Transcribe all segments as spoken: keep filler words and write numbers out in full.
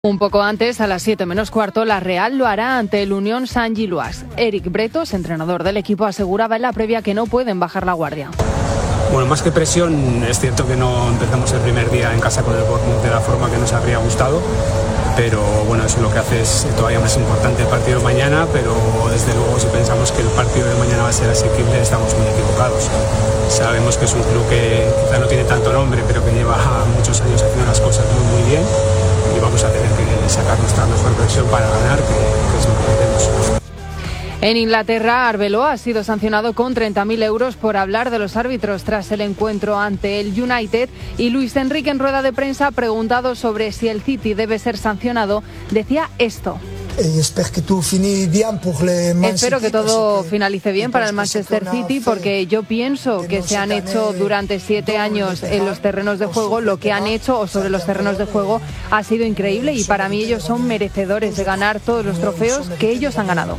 Un poco antes, a las siete menos cuarto, la Real lo hará ante el Unión Saint-Gilloise. Eric Bretos, entrenador del equipo, aseguraba en la previa que no pueden bajar la guardia. Bueno, más que presión, es cierto que no empezamos el primer día en casa con el Bournemouth de la forma que nos habría gustado, pero bueno, eso lo que hace es todavía más importante el partido de mañana, pero desde luego si pensamos que el partido de mañana va a ser asequible, estamos muy equivocados. Sabemos que es un club que quizá no tiene tanto nombre, pero que lleva muchos años haciendo las cosas muy, muy bien, y vamos a tener que sacar nuestra mejor versión para ganar, que, que es lo que queremos. En Inglaterra, Arbeloa ha sido sancionado con treinta mil euros por hablar de los árbitros tras el encuentro ante el United, y Luis Enrique, en rueda de prensa, preguntado sobre si el City debe ser sancionado, decía esto. Espero que todo finalice bien para el Manchester City, porque yo pienso que se han hecho durante siete años en los terrenos de juego lo que han hecho o sobre los terrenos de juego ha sido increíble, y para mí ellos son merecedores de ganar todos los trofeos que ellos han ganado.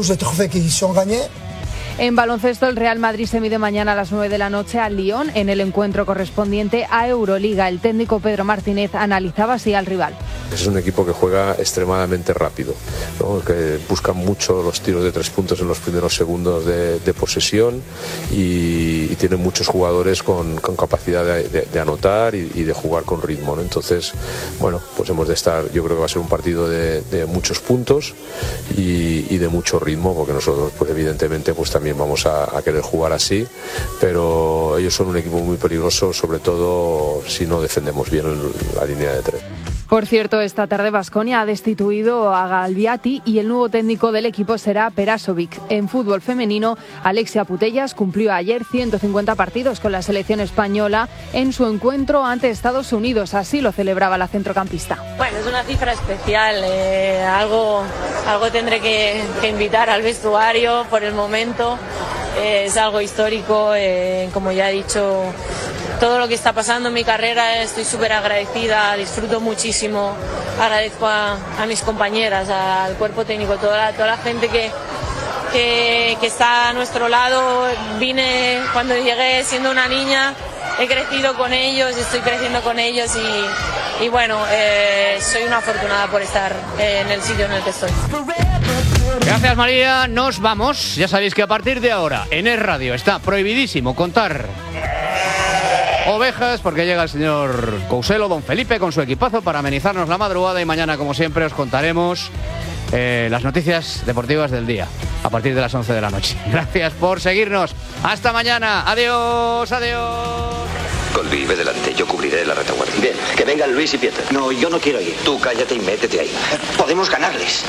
En baloncesto, el Real Madrid se mide mañana a las nueve de la noche al Lyon en el encuentro correspondiente a Euroliga. El técnico Pedro Martínez analizaba así al rival. Es un equipo que juega extremadamente rápido, ¿no? Que busca mucho los tiros de tres puntos en los primeros segundos de, de posesión, y, y tiene muchos jugadores con, con capacidad de, de, de anotar y, y de jugar con ritmo, ¿no? Entonces, bueno, pues hemos de estar, yo creo que va a ser un partido de, de muchos puntos y, y de mucho ritmo, porque nosotros, pues evidentemente, pues también vamos a, a querer jugar así, pero ellos son un equipo muy peligroso, sobre todo si no defendemos bien la línea de tres. Por cierto, esta tarde Baskonia ha destituido a Galbiati y el nuevo técnico del equipo será Perasovic. En fútbol femenino, Alexia Putellas cumplió ayer ciento cincuenta partidos con la selección española en su encuentro ante Estados Unidos. Así lo celebraba la centrocampista. Bueno, es una cifra especial. Eh, algo, algo tendré que, que invitar al vestuario por el momento. Eh, es algo histórico, eh, como ya he dicho. Todo lo que está pasando en mi carrera, estoy súper agradecida, disfruto muchísimo, agradezco a, a mis compañeras, al cuerpo técnico, toda la, toda la gente que, que, que está a nuestro lado. Vine cuando llegué siendo una niña, he crecido con ellos, estoy creciendo con ellos y, y bueno, eh, soy una afortunada por estar en el sitio en el que estoy. Gracias, María, nos vamos. Ya sabéis que a partir de ahora en Es Radio está prohibidísimo contar ovejas, porque llega el señor Couselo, don Felipe, con su equipazo para amenizarnos la madrugada, y mañana, como siempre, os contaremos eh, las noticias deportivas del día a partir de las once de la noche. Gracias por seguirnos. Hasta mañana. Adiós, adiós. Colby, ve delante, yo cubriré la retaguardia. Bien, que vengan Luis y Pieter. No, yo no quiero ir. Tú cállate y métete ahí. Podemos ganarles.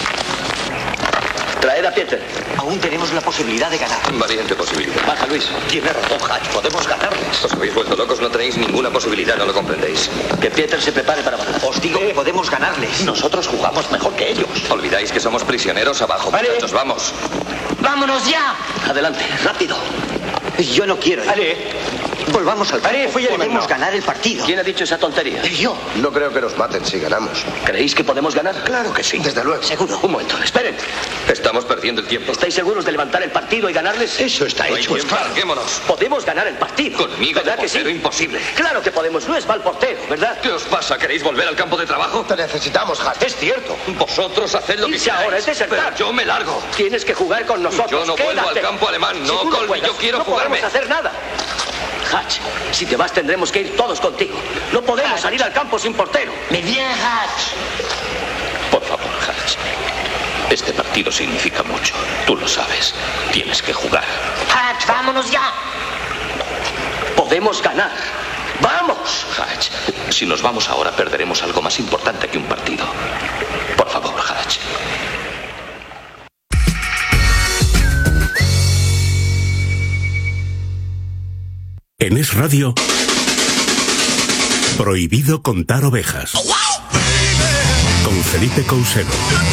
Traer a Pieter. Aún tenemos la posibilidad de ganar. Valiente posibilidad. Baja, Luis. Tiene razón, Hatch. Podemos ganarles. Os habéis vuelto locos, no tenéis ninguna posibilidad, no lo comprendéis. Que Pieter se prepare para bajar. Os digo que podemos ganarles. Nosotros jugamos mejor que ellos. Olvidáis que somos prisioneros abajo. Vale. Muchachos, vamos. ¡Vámonos ya! Adelante, rápido. Yo no quiero ir. Ale. Volvamos al campo. Podemos ganar el partido. ¿Quién ha dicho esa tontería? Yo. No creo que nos maten si ganamos. ¿Creéis que podemos ganar? Claro que sí. Desde luego. Seguro. Un momento, esperen. Estamos perdiendo el tiempo. ¿Estáis seguros de levantar el partido y ganarles? Eso está no hecho. Larguémonos. Podemos ganar el partido. Conmigo, ¿verdad que sí? Imposible. Claro que podemos. No es mal portero, ¿verdad? ¿Qué os pasa? ¿Queréis volver al campo de trabajo? Te necesitamos, Hatch. Es cierto. Vosotros haced lo que queráis. Ahora es desertar. Pero yo me largo. Tienes que jugar con nosotros. Yo no Quédate. vuelvo al campo alemán. No, si Colby, yo quiero no jugarme. No podemos hacer nada. Hatch, si te vas tendremos que ir todos contigo. No podemos Hatch. salir al campo sin portero. Me bien, Hatch. Por favor, Hatch. Este partido significa mucho. Tú lo sabes. Tienes que jugar. Hatch, vámonos ya. Podemos ganar. ¡Vamos! Hatch, si nos vamos ahora perderemos algo más importante que un partido. Por favor, Hatch. En Es Radio, prohibido contar ovejas. Con Felipe Couselo.